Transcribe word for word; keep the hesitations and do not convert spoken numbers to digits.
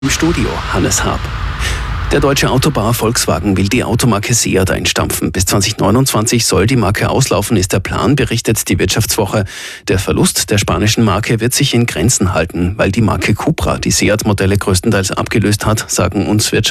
Im Studio Hannes Haab. Der deutsche Autobauer Volkswagen will die Automarke Seat einstampfen. Bis zwanzig neunundzwanzig soll die Marke auslaufen, ist der Plan, berichtet die Wirtschaftswoche. Der Verlust der spanischen Marke wird sich in Grenzen halten, weil die Marke Cupra die Seat-Modelle größtenteils abgelöst hat, sagen uns Wirtschaftswoche.